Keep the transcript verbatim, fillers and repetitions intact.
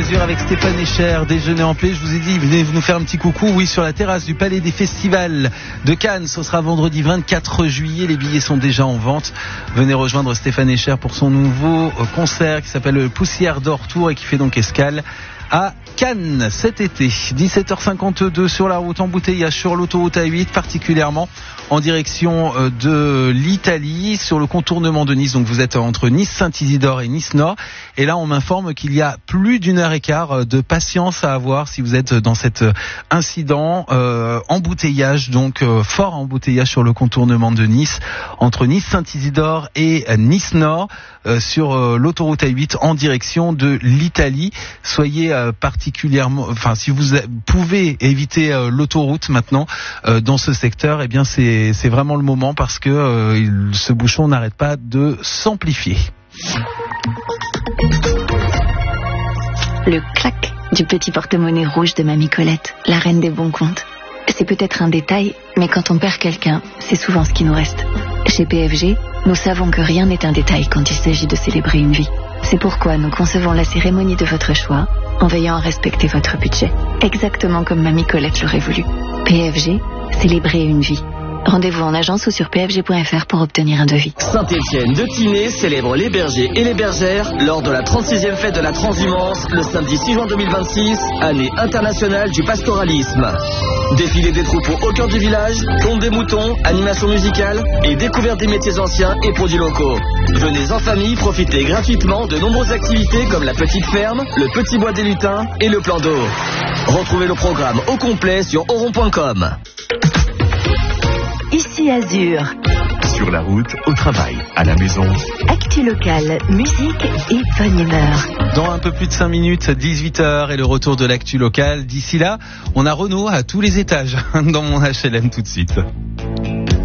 Azur avec Stéphane Echer, déjeuner en paix. Je vous ai dit, venez nous faire un petit coucou. Oui, sur la terrasse du Palais des Festivals de Cannes. Ce sera vendredi vingt-quatre juillet. Les billets sont déjà en vente. Venez rejoindre Stéphane Echer pour son nouveau concert qui s'appelle Poussière d'Or Tour et qui fait donc escale à Cannes cet été. dix-sept heures cinquante-deux sur la route, embouteillage sur l'autoroute A huit, particulièrement en direction de l'Italie, sur le contournement de Nice. Donc vous êtes entre Nice-Saint-Isidore et Nice-Nord. Et là, on m'informe qu'il y a plus d'une heure et quart de patience à avoir si vous êtes dans cet incident. Euh, embouteillage, donc euh, fort embouteillage sur le contournement de Nice, entre Nice-Saint-Isidore et Nice-Nord, euh, sur euh, l'autoroute A huit en direction de l'Italie. Soyez euh, particulièrement, enfin si vous pouvez éviter euh, l'autoroute maintenant euh, dans ce secteur, eh bien c'est c'est vraiment le moment parce que euh, il, ce bouchon n'arrête pas de s'amplifier. Le clac du petit porte-monnaie rouge de Mamie Colette, la reine des bons comptes. C'est peut-être un détail, mais quand on perd quelqu'un, c'est souvent ce qui nous reste. Chez P F G, nous savons que rien n'est un détail quand il s'agit de célébrer une vie. C'est pourquoi nous concevons la cérémonie de votre choix en veillant à respecter votre budget, exactement comme Mamie Colette l'aurait voulu. P F G, célébrer une vie. Rendez-vous en agence ou sur p f g point f r pour obtenir un devis. Saint-Étienne de Tinée célèbre les bergers et les bergères lors de la trente-sixième fête de la transhumance le samedi six juin deux mille vingt-six, année internationale du pastoralisme. Défilé des troupeaux au cœur du village, tonte des moutons, animation musicale et découverte des métiers anciens et produits locaux. Venez en famille profiter gratuitement de nombreuses activités comme la petite ferme, le petit bois des lutins et le plan d'eau. Retrouvez le programme au complet sur oron point com. Ici Azur. Sur la route, au travail, à la maison. Actu locale, musique et bonne humeur. Dans un peu plus de cinq minutes, dix-huit heures et le retour de l'actu locale. D'ici là, on a Renault à tous les étages dans mon H L M tout de suite.